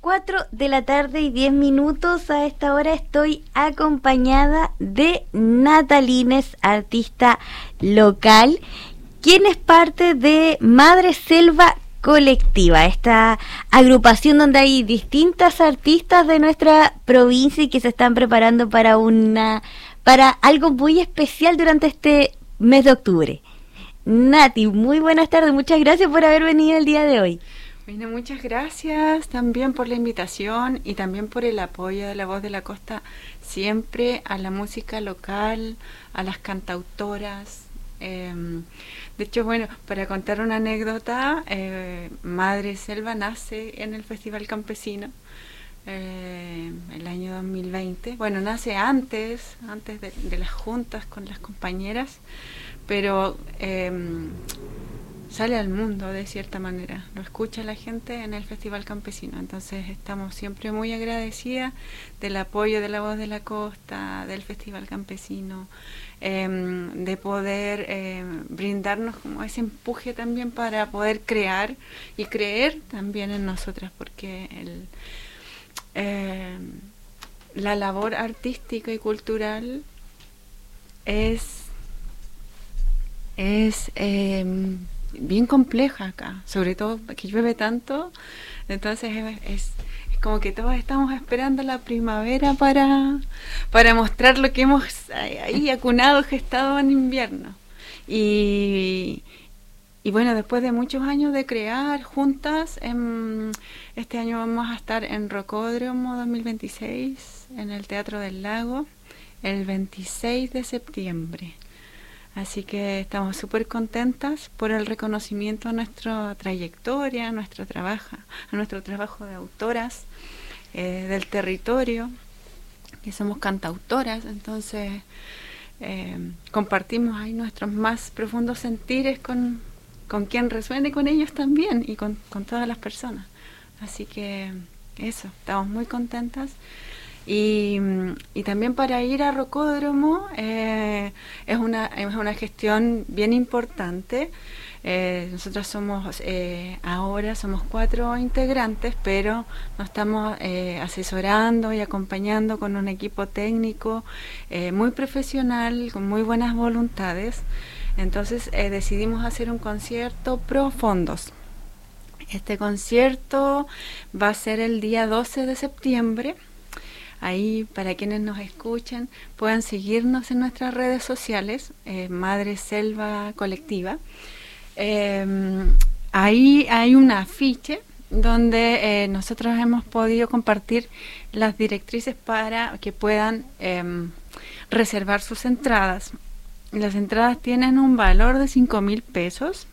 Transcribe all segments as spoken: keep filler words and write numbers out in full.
cuatro de la tarde y diez minutos. A esta hora estoy acompañada de Natalines, artista local, quien es parte de Madre Selva Colectiva, esta agrupación donde hay distintas artistas de nuestra provincia y que se están preparando para una para algo muy especial durante este mes de octubre. Nati, muy buenas tardes, muchas gracias por haber venido el día de hoy. Bueno, muchas gracias también por la invitación y también por el apoyo de La Voz de la Costa siempre a la música local, a las cantautoras. Eh, de hecho, bueno, para contar una anécdota, eh, Madre Selva nace en el Festival Campesino eh, el año dos mil veinte. Bueno, nace antes, antes de, de las juntas con las compañeras, pero... Eh, sale al mundo de cierta manera, lo escucha la gente en el Festival Campesino. Entonces estamos siempre muy agradecidas del apoyo de La Voz de la Costa, del Festival Campesino, eh, de poder eh, brindarnos como ese empuje también para poder crear y creer también en nosotras, porque el, eh, la labor artística y cultural es es eh, bien compleja acá, sobre todo que llueve tanto, entonces es, es, es como que todos estamos esperando la primavera para, para mostrar lo que hemos ahí acunado, gestado en invierno. Y, y bueno, después de muchos años de crear juntas, en, este año vamos a estar en Rocódromo dos mil veintiséis, en el Teatro del Lago, el veintiséis de septiembre. Así que estamos súper contentas por el reconocimiento a nuestra trayectoria, a nuestro trabajo, a nuestro trabajo de autoras eh, del territorio, que somos cantautoras, entonces eh, compartimos ahí nuestros más profundos sentires con, con quien resuene con ellos también y con, con todas las personas. Así que eso, estamos muy contentas. Y, y también para ir a Rocódromo eh, es, una, es una gestión bien importante. Eh, nosotros somos, eh, ahora somos cuatro integrantes, pero nos estamos eh, asesorando y acompañando con un equipo técnico eh, muy profesional, con muy buenas voluntades. Entonces eh, decidimos hacer un concierto pro fondos. Este concierto va a ser el día doce de septiembre. Ahí, para quienes nos escuchan, puedan seguirnos en nuestras redes sociales, eh, Madre Selva Colectiva. Eh, ahí hay un afiche donde eh, nosotros hemos podido compartir las directrices para que puedan eh, reservar sus entradas. Las entradas tienen un valor de cinco mil pesos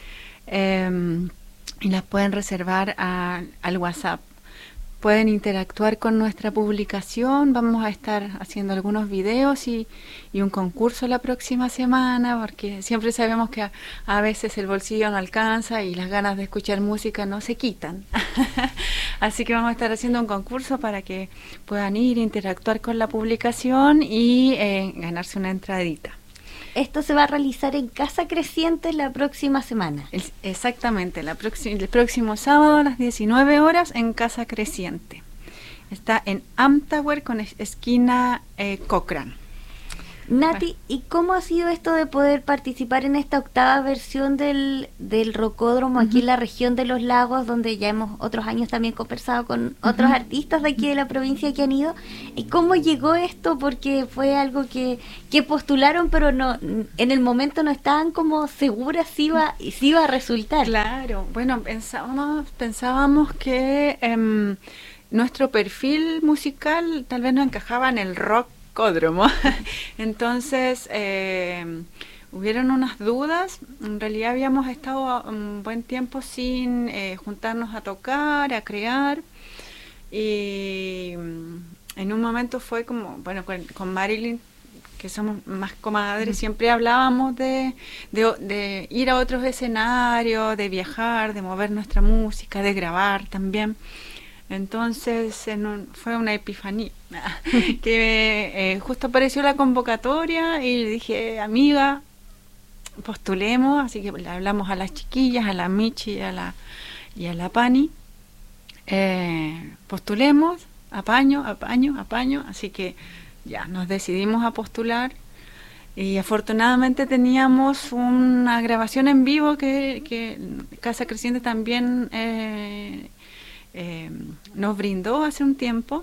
eh, y las pueden reservar a, al WhatsApp. Pueden interactuar con nuestra publicación, vamos a estar haciendo algunos videos y, y un concurso la próxima semana, porque siempre sabemos que a, a veces el bolsillo no alcanza y las ganas de escuchar música no se quitan. Así que vamos a estar haciendo un concurso para que puedan ir, interactuar con la publicación y eh, ganarse una entradita. Esto se va a realizar en Casa Creciente la próxima semana. Es, exactamente, la próxima, el próximo sábado a las diecinueve horas en Casa Creciente. Está en Amtower con es, esquina eh, Cochrane. Nati, bueno. ¿Y cómo ha sido esto de poder participar en esta octava versión del, del Rocódromo uh-huh. aquí en la región de los lagos, donde ya hemos otros años también conversado con uh-huh. otros artistas de aquí de la provincia que han ido? ¿Y cómo llegó esto? Porque fue algo que, que postularon, pero no en el momento no estaban como seguras si iba, si iba a resultar. Claro, bueno, pensábamos, pensábamos que eh, nuestro perfil musical tal vez no encajaba en el rock Rocódromo. Entonces eh, hubieron unas dudas. En realidad habíamos estado un buen tiempo sin eh, juntarnos a tocar, a crear, y en un momento fue como, bueno, con, con Marilyn, que somos más comadres, mm. siempre hablábamos de, de, de ir a otros escenarios, de viajar, de mover nuestra música, de grabar también. Entonces en un, fue una epifanía que eh, justo apareció la convocatoria y le dije, amiga, postulemos. Así que le hablamos a las chiquillas, a la Michi y a la, y a la Pani, eh, postulemos, apaño, apaño, apaño, así que ya nos decidimos a postular. Y afortunadamente teníamos una grabación en vivo que, que Casa Creciente también eh, eh, nos brindó hace un tiempo.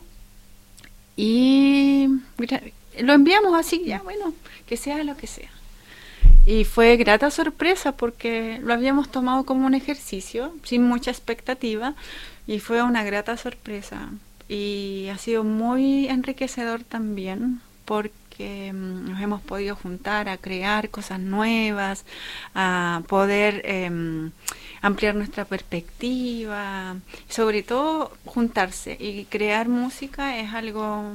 Y lo enviamos así, ya bueno, que sea lo que sea. Y fue grata sorpresa porque lo habíamos tomado como un ejercicio, sin mucha expectativa, y fue una grata sorpresa. Y ha sido muy enriquecedor también porque que nos hemos podido juntar a crear cosas nuevas, a poder eh, ampliar nuestra perspectiva, sobre todo juntarse y crear música es algo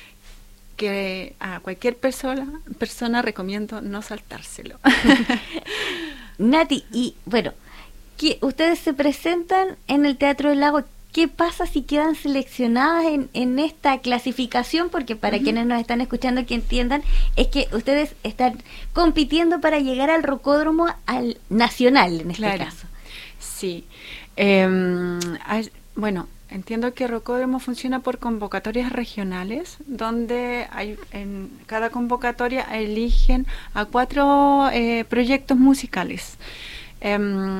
que a cualquier persona, persona recomiendo no saltárselo. Nati, y bueno, que ustedes se presentan en el Teatro del Lago. ¿Qué pasa si quedan seleccionadas en, en esta clasificación? Porque para uh-huh. quienes nos están escuchando que entiendan, es que ustedes están compitiendo para llegar al rocódromo al nacional, en este claro. caso. Sí. Eh, bueno, entiendo que Rocódromo funciona por convocatorias regionales, donde hay en cada convocatoria eligen a cuatro eh, proyectos musicales. Eh,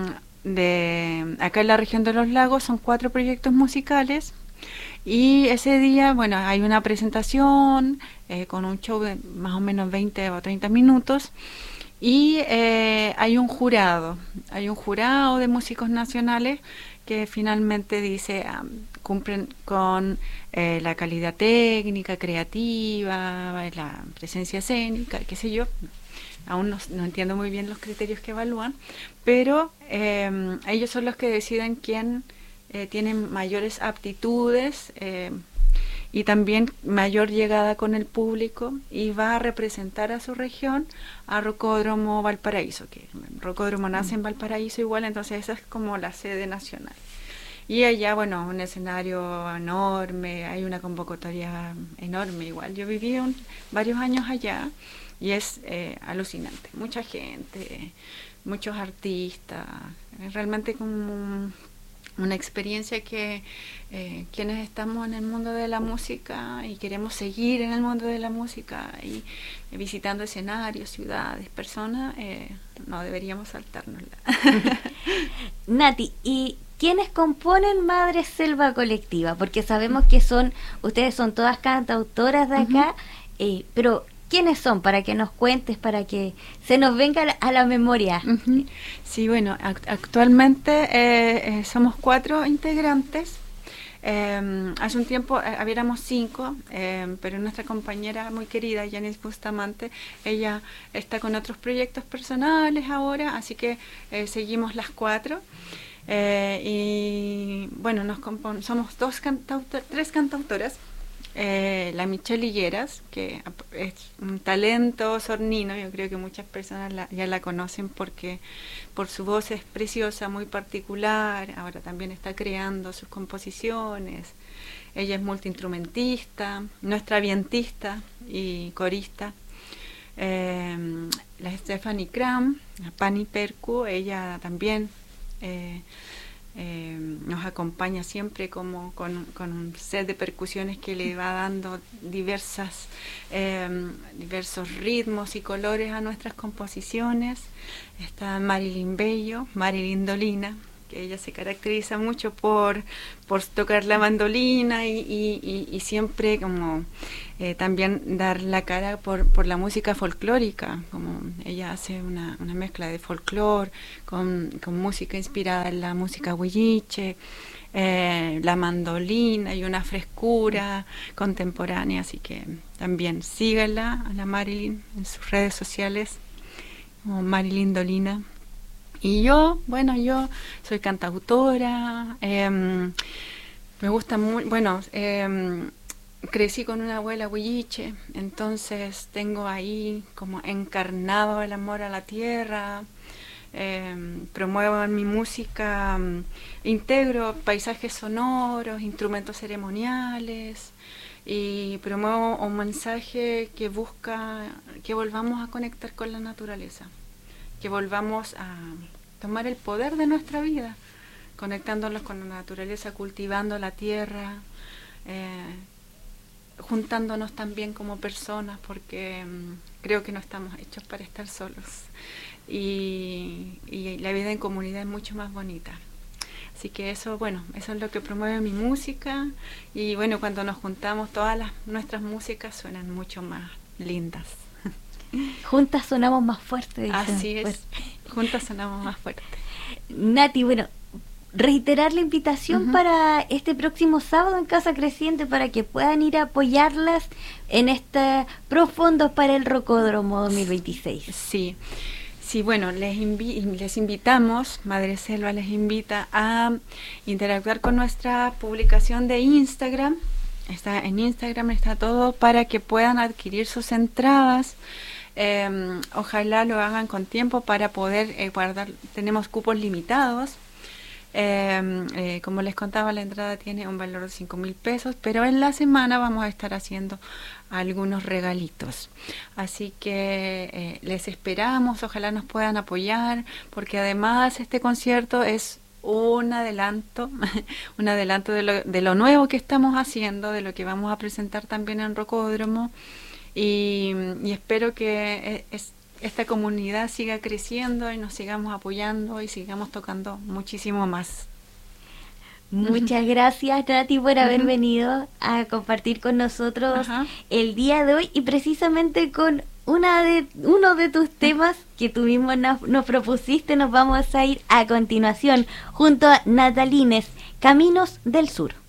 De acá en la región de los lagos son cuatro proyectos musicales y ese día, bueno, hay una presentación eh, con un show de más o menos veinte o treinta minutos y eh, hay un jurado, hay un jurado de músicos nacionales que finalmente dice um, cumplen con eh, la calidad técnica, creativa, la presencia escénica, qué sé yo. Aún no, no entiendo muy bien los criterios que evalúan, pero eh, ellos son los que deciden quién eh, tiene mayores aptitudes eh, y también mayor llegada con el público y va a representar a su región a Rocódromo Valparaíso, que Rocódromo nace en Valparaíso igual, entonces esa es como la sede nacional. Y allá, bueno, un escenario enorme, hay una convocatoria enorme igual. Yo viví un, varios años allá. Y es eh, alucinante, mucha gente, muchos artistas, es realmente como una experiencia que eh, quienes estamos en el mundo de la música y queremos seguir en el mundo de la música y eh, visitando escenarios, ciudades, personas, eh, no deberíamos saltárnosla. Nati, ¿y quiénes componen Madre Selva Colectiva? Porque sabemos que son, ustedes son todas cantautoras de acá, uh-huh. eh, pero ¿quiénes son? Para que nos cuentes, para que se nos venga a la memoria. Uh-huh. Sí, bueno, act- actualmente eh, eh, somos cuatro integrantes. Eh, hace un tiempo eh, habíamos cinco, eh, pero nuestra compañera muy querida, Yanis Bustamante, ella está con otros proyectos personales ahora, así que eh, seguimos las cuatro. Eh, y bueno, nos compon- somos dos cantautor- tres cantautoras. Eh, la Michelle Higueras, que es un talento sornino, yo creo que muchas personas la, ya la conocen porque por su voz es preciosa, muy particular, ahora también está creando sus composiciones, ella es multiinstrumentista, nuestra vientista y corista. Eh, la Stephanie Cram, la Pani Percu, ella también eh, Eh, nos acompaña siempre como con, con un set de percusiones que le va dando diversas eh, diversos ritmos y colores a nuestras composiciones. Está Marilyn Bello, Marilyn Dolina, que ella se caracteriza mucho por, por tocar la mandolina y, y, y, y siempre como eh, también dar la cara por, por la música folclórica, como ella hace una, una mezcla de folclore con, con música inspirada en la música huilliche, eh, la mandolina y una frescura contemporánea, así que también síganla a la Marilyn en sus redes sociales como Marilyn Dolina. Y yo, bueno, yo soy cantautora, eh, me gusta muy, bueno, eh, crecí con una abuela huilliche, entonces tengo ahí como encarnado el amor a la tierra, eh, promuevo en mi música, um, integro paisajes sonoros, instrumentos ceremoniales y promuevo un mensaje que busca que volvamos a conectar con la naturaleza, que volvamos a tomar el poder de nuestra vida, conectándolos con la naturaleza, cultivando la tierra, eh, juntándonos también como personas, porque um, creo que no estamos hechos para estar solos, y, y la vida en comunidad es mucho más bonita. Así que eso, bueno, eso es lo que promueve mi música, y bueno, cuando nos juntamos todas las, nuestras músicas suenan mucho más lindas. Juntas sonamos más fuertes. Dicen. Así es, pues. Juntas sonamos más fuertes. Nati, bueno, reiterar la invitación uh-huh. para este próximo sábado en Casa Creciente, para que puedan ir a apoyarlas en este Profundos para el Rocódromo dos mil veintiséis. Sí. Sí, bueno, les, invi- les invitamos, Madre Selva les invita a interactuar con nuestra publicación de Instagram. Está en Instagram, está todo para que puedan adquirir sus entradas. Eh, ojalá lo hagan con tiempo para poder eh, guardar. Tenemos cupos limitados. Eh, eh, como les contaba, la entrada tiene un valor de cinco mil pesos, pero en la semana vamos a estar haciendo algunos regalitos. Así que eh, les esperamos, ojalá nos puedan apoyar, porque además este concierto es un adelanto, un adelanto de lo, de lo nuevo que estamos haciendo, de lo que vamos a presentar también en Rocódromo, y, y espero que es, esta comunidad siga creciendo y nos sigamos apoyando y sigamos tocando muchísimo más. Muchas gracias, Nati, por haber uh-huh. venido a compartir con nosotros uh-huh. el día de hoy, y precisamente con una de uno de tus temas que tú mismo nos, nos propusiste. Nos vamos a ir a continuación junto a Natalines, Caminos del Sur.